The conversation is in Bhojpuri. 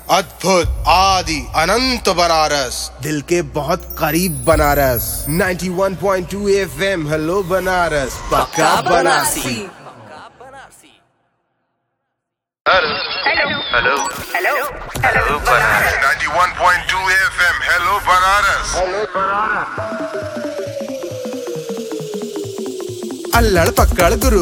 अद्भुत आदि अनंत बनारस, दिल के बहुत करीब बनारस। 91.2 FM हेलो बनारस, पक्का Banarasi. Hello hello hello hello Banaras. 91.2 FM hello Banaras. अल्लड़ पक्कड़ गुरु